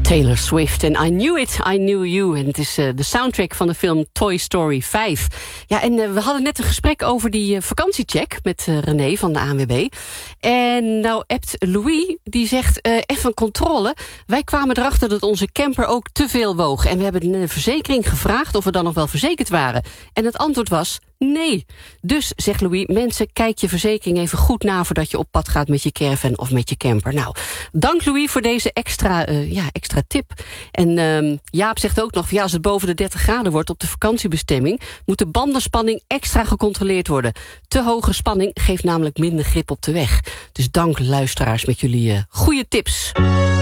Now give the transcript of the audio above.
Taylor Swift en I Knew It, I Knew You. En het is de soundtrack van de film Toy Story 5. Ja, en we hadden net een gesprek over die vakantiecheck met René van de ANWB. En nou appt Louis, die zegt, even controle. Wij kwamen erachter dat onze camper ook te veel woog. En we hebben de verzekering gevraagd of we dan nog wel verzekerd waren. En het antwoord was nee. Dus, zegt Louis, mensen, kijk je verzekering even goed na voordat je op pad gaat met je caravan of met je camper. Nou, dank Louis voor deze extra tip. En Jaap zegt ook nog, ja, als het boven de 30 graden wordt op de vakantiebestemming, moet de bandenspanning extra gecontroleerd worden. Te hoge spanning geeft namelijk minder grip op de weg. Dus dank luisteraars met jullie goede tips.